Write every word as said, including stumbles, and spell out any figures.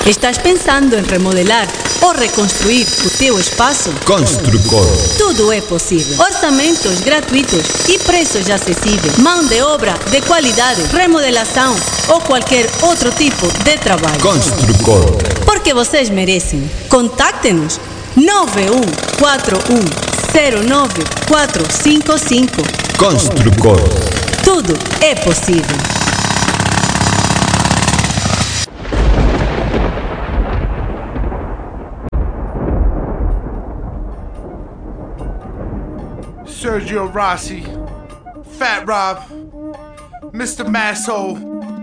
Estás pensando em remodelar ou reconstruir o teu espaço? Construcor. Tudo é possível. Orçamentos gratuitos e preços acessíveis. Mão de obra de qualidade, remodelação ou qualquer outro tipo de trabalho. Construcor. Porque vocês merecem. Contacte-nos nove um quatro um zero nove quatro cinco cinco. Construcor. Tudo é possível. Sergio Rossi, Fat Rob, Mister Masshole,